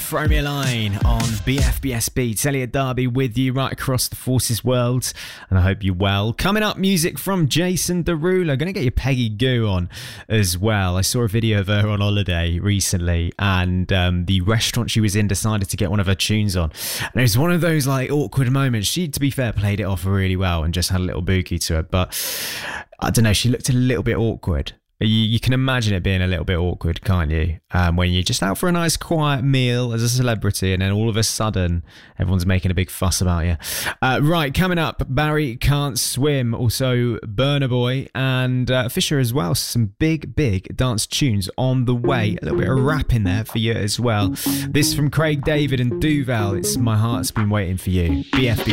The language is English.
Throw Me a Line on BFBS Beats. Elliot Darby with you right across the Forces world, and I hope you're well. Coming up, music from Jason Derulo. Going to get your Peggy Gou on as well. I saw a video of her on holiday recently, and the restaurant she was in decided to get one of her tunes on. And it was one of those like awkward moments. She, to be fair, played it off really well and just had a little boogie to it, but I don't know, she looked a little bit awkward. You can imagine it being a little bit awkward, can't you? When you're just out for a nice quiet meal as a celebrity, and then all of a sudden everyone's making a big fuss about you. Right, coming up, Barry Can't Swim, also Burna Boy and Fisher as well. Some big dance tunes on the way. A little bit of rap in there for you as well. This from Craig David and Duval. It's My Heart's Been Waiting for You. BFB.